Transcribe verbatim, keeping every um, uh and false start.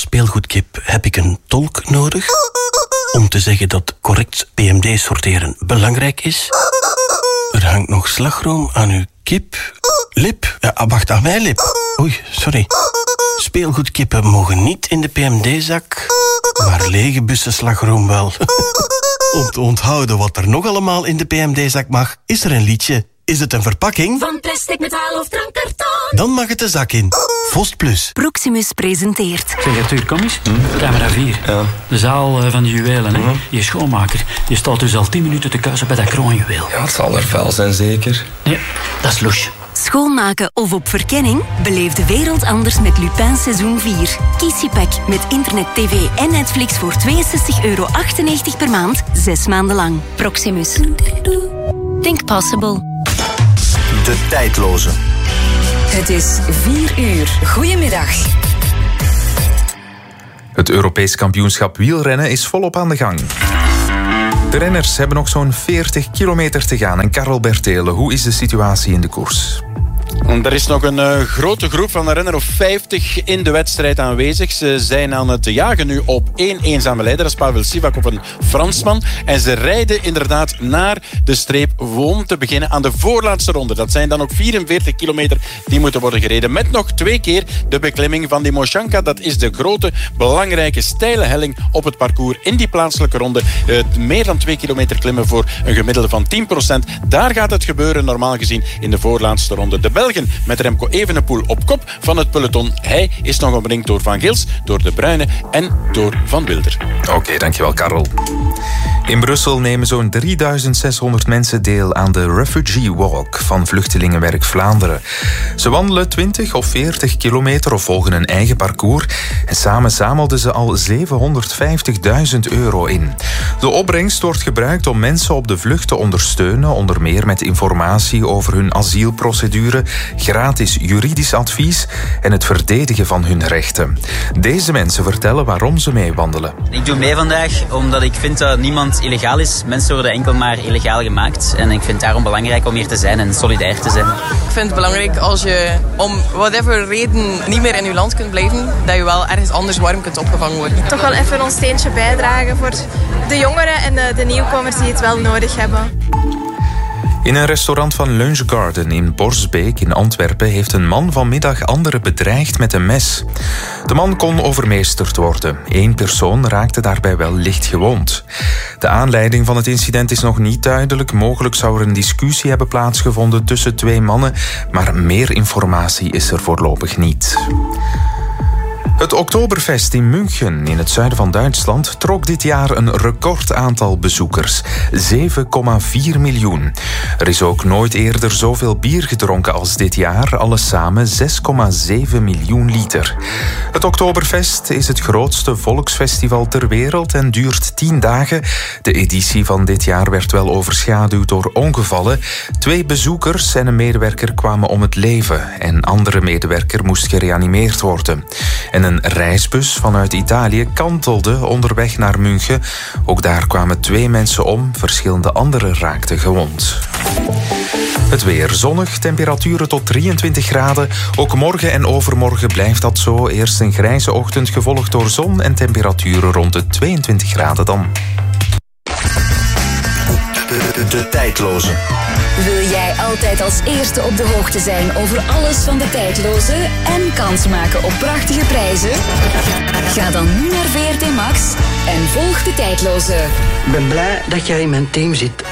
speelgoedkip heb ik een tolk nodig om te zeggen dat correct P M D sorteren belangrijk is. Er hangt nog slagroom aan uw kip. Lip? Ja, wacht, aan mijn lip. Oei, sorry. Speelgoedkippen mogen niet in de P M D-zak, maar lege bussen slagroom wel. Om te onthouden wat er nog allemaal in de P M D-zak mag, is er een liedje. Is het een verpakking? Van plastic, metaal of drankkarton? Dan mag het de zak in. Vost Plus. Proximus presenteert. Zeg, Arthur, kom eens. Hm? Camera vier. Ja. De zaal van de juwelen. Hm? Je schoonmaker. Je staat dus al tien minuten te kuisen bij dat kroonjuweel. Ja, het zal er vuil zijn, zeker. Nee, dat is louche. Schoonmaken of op verkenning? Beleef de wereld anders met Lupin seizoen vier. Kies je pack met internet, tv en Netflix voor tweeënzestig euro achtennegentig per maand, zes maanden lang. Proximus. Think possible. De tijdloze. Het is vier uur. Goedemiddag. Het Europees kampioenschap wielrennen is volop aan de gang. De renners hebben nog zo'n veertig kilometer te gaan. En Karel Bertelen, hoe is de situatie in de koers? Er is nog een uh, grote groep van een renner of vijftig in de wedstrijd aanwezig. Ze zijn aan het jagen nu op één eenzame leider. Dat is Pavel Sivak op een Fransman. En ze rijden inderdaad naar de streep om te beginnen aan de voorlaatste ronde. Dat zijn dan ook vierenveertig kilometer die moeten worden gereden. Met nog twee keer de beklimming van die Moshanka. Dat is de grote, belangrijke, steile helling op het parcours in die plaatselijke ronde. Uh, meer dan twee kilometer klimmen voor een gemiddelde van tien procent. Daar gaat het gebeuren, normaal gezien, in de voorlaatste ronde. De Belgen met Remco Evenepoel op kop van het peloton. Hij is nog omringd door Van Gils, door De Bruyne en door Van Wilder. Oké, okay, dankjewel Karel. In Brussel nemen zo'n drieduizend zeshonderd mensen deel aan de Refugee Walk van Vluchtelingenwerk Vlaanderen. Ze wandelen twintig of veertig kilometer of volgen een eigen parcours. En samen zamelden ze al zevenhonderdvijftigduizend euro in. De opbrengst wordt gebruikt om mensen op de vlucht te ondersteunen, onder meer met informatie over hun asielprocedure, gratis juridisch advies en het verdedigen van hun rechten. Deze mensen vertellen waarom ze meewandelen. Ik doe mee vandaag omdat ik vind dat niemand illegaal is. Mensen worden enkel maar illegaal gemaakt. En ik vind het daarom belangrijk om hier te zijn en solidair te zijn. Ik vind het belangrijk als je om whatever reden niet meer in je land kunt blijven, dat je wel ergens anders warm kunt opgevangen worden. Toch wel even ons steentje bijdragen voor de jongeren en de, de nieuwkomers die het wel nodig hebben. In een restaurant van Lunch Garden in Borsbeek in Antwerpen heeft een man vanmiddag anderen bedreigd met een mes. De man kon overmeesterd worden. Eén persoon raakte daarbij wel licht gewond. De aanleiding van het incident is nog niet duidelijk. Mogelijk zou er een discussie hebben plaatsgevonden tussen twee mannen, maar meer informatie is er voorlopig niet. Het Oktoberfest in München in het zuiden van Duitsland trok dit jaar een record aantal bezoekers. zeven komma vier miljoen. Er is ook nooit eerder zoveel bier gedronken als dit jaar. Alles samen zes komma zeven miljoen liter. Het Oktoberfest is het grootste volksfestival ter wereld en duurt tien dagen. De editie van dit jaar werd wel overschaduwd door ongevallen. Twee bezoekers en een medewerker kwamen om het leven. En andere medewerker moest gereanimeerd worden. En een reisbus vanuit Italië kantelde onderweg naar München. Ook daar kwamen twee mensen om, verschillende anderen raakten gewond. Het weer zonnig, temperaturen tot drieëntwintig graden. Ook morgen en overmorgen blijft dat zo. Eerst een grijze ochtend, gevolgd door zon en temperaturen rond de tweeëntwintig graden dan. De, de, de tijdloze. Wil jij altijd als eerste op de hoogte zijn over alles van de tijdloze en kans maken op prachtige prijzen? Ga dan nu naar V R T Max en volg de tijdloze. Ik ben blij dat jij in mijn team zit.